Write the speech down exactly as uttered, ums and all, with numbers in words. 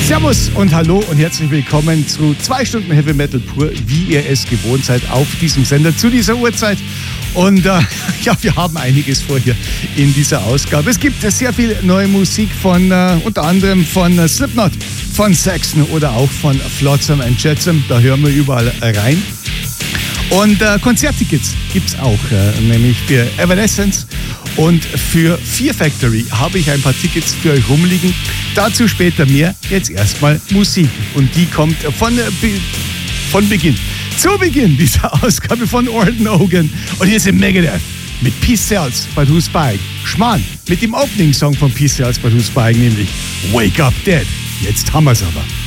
Servus und hallo und herzlich willkommen zu zwei Stunden Heavy Metal pur, wie ihr es gewohnt seid auf diesem Sender zu dieser Uhrzeit. Und äh, ja, wir haben einiges vor hier in dieser Ausgabe. Es gibt sehr viel neue Musik von äh, unter anderem von äh, Slipknot, von Saxon oder auch von Flotsam and Jetsam. Da hören wir überall rein. Und äh, Konzerttickets gibt es auch, äh, nämlich für Evanescence und für Fear Factory habe ich ein paar Tickets für euch rumliegen. Dazu später mehr. Jetzt erstmal Musik. Und die kommt von, äh, von Beginn. Zu Beginn dieser Ausgabe von Orton Hogan. Und hier sind Megadeth mit Peace Sells But Who's Buying. Schmarrn mit dem Opening-Song von Peace Sells But Who's Buying, nämlich Wake Up Dead. Jetzt haben wir's aber.